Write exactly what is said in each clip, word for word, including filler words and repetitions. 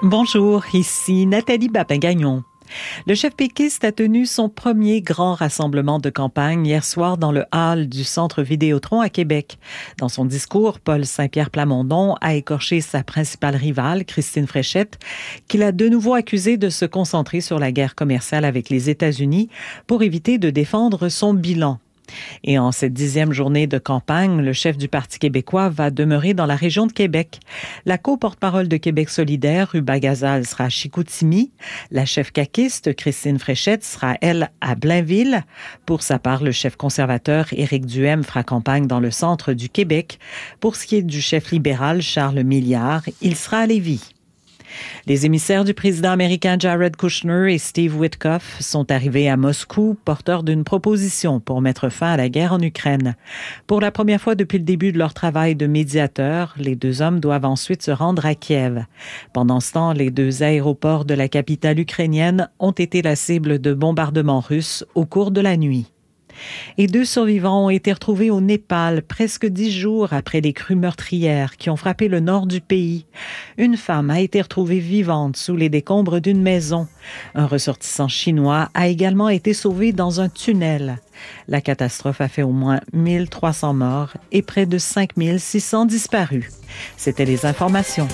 Bonjour, ici Nathalie Babin-Gagnon. Le chef péquiste a tenu son premier grand rassemblement de campagne hier soir dans le hall du Centre Vidéotron à Québec. Dans son discours, Paul Saint-Pierre Plamondon a écorché sa principale rivale, Christine Fréchette, qu'il a de nouveau accusée de se concentrer sur la guerre commerciale avec les États-Unis pour éviter de défendre son bilan. Et en cette dixième journée de campagne, le chef du Parti québécois va demeurer dans la région de Québec. La co-porte-parole de Québec solidaire, Ruba Gazal, sera à Chicoutimi. La chef caquiste, Christine Fréchette, sera, elle, à Blainville. Pour sa part, le chef conservateur, Éric Duhaime, fera campagne dans le centre du Québec. Pour ce qui est du chef libéral, Charles Milliard, il sera à Lévis. Les émissaires du président américain Jared Kushner et Steve Witkoff sont arrivés à Moscou, porteurs d'une proposition pour mettre fin à la guerre en Ukraine. Pour la première fois depuis le début de leur travail de médiateur, les deux hommes doivent ensuite se rendre à Kiev. Pendant ce temps, les deux aéroports de la capitale ukrainienne ont été la cible de bombardements russes au cours de la nuit. Et deux survivants ont été retrouvés au Népal presque dix jours après les crues meurtrières qui ont frappé le nord du pays. Une femme a été retrouvée vivante sous les décombres d'une maison. Un ressortissant chinois a également été sauvé dans un tunnel. La catastrophe a fait au moins mille trois cents morts et près de cinq mille six cents disparus. C'était les informations.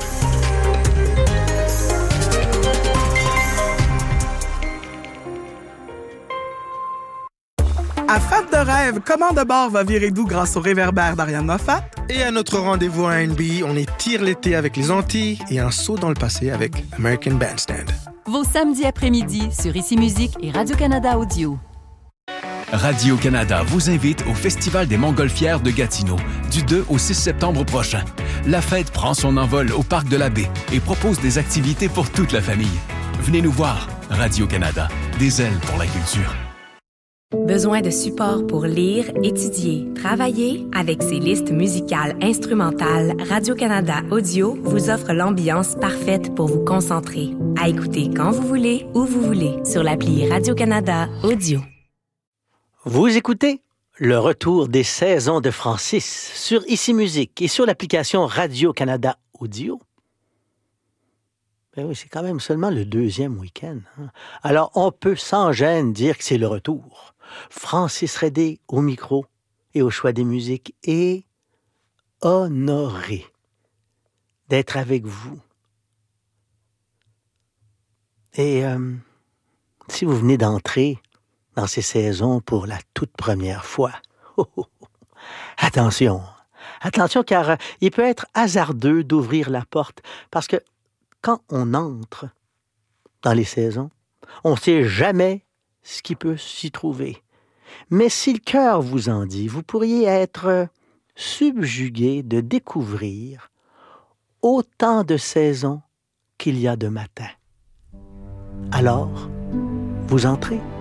À Fat de rêve, comment de bord va virer doux grâce au réverbère d'Ariane Moffat? Et à notre rendez-vous R and B, on étire l'été avec les Antilles et un saut dans le passé avec American Bandstand. Vos samedis après-midi sur Ici Musique et Radio-Canada Audio. Radio-Canada vous invite au Festival des Montgolfières de Gatineau du deux au six septembre prochain. La fête prend son envol au Parc de la Baie et propose des activités pour toute la famille. Venez nous voir. Radio-Canada, des ailes pour la culture. Besoin de support pour lire, étudier, travailler? Avec ses listes musicales instrumentales, Radio-Canada Audio vous offre l'ambiance parfaite pour vous concentrer. À écouter quand vous voulez, où vous voulez, sur l'appli Radio-Canada Audio. Vous écoutez le retour des saisons de Francis sur Ici Musique et sur l'application Radio-Canada Audio. Ben oui, c'est quand même seulement le deuxième week-end. Hein? Alors, on peut sans gêne dire que c'est le retour. Francis Redé au micro et au choix des musiques et honoré d'être avec vous. Et euh, si vous venez d'entrer dans ces saisons pour la toute première fois, oh, oh, oh, attention, attention car il peut être hasardeux d'ouvrir la porte parce que quand on entre dans les saisons, on ne sait jamais ce qui peut s'y trouver. Mais si le cœur vous en dit, vous pourriez être subjugué de découvrir autant de saisons qu'il y a de matins. Alors, vous entrez.